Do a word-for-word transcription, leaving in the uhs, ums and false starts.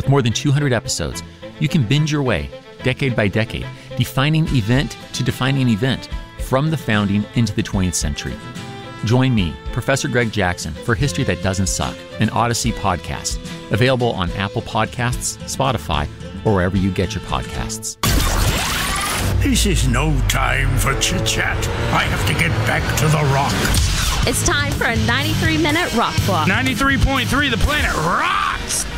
more than two hundred episodes, you can binge your way, decade by decade, defining event to defining event, from the founding into the twentieth century. Join me, Professor Greg Jackson, for History That Doesn't Suck, an Odyssey podcast, available on Apple Podcasts, Spotify, or wherever you get your podcasts. This is no time for chit-chat. I have to get back to the rock. It's time for a ninety-three minute rock block. ninety-three point three, the planet rocks!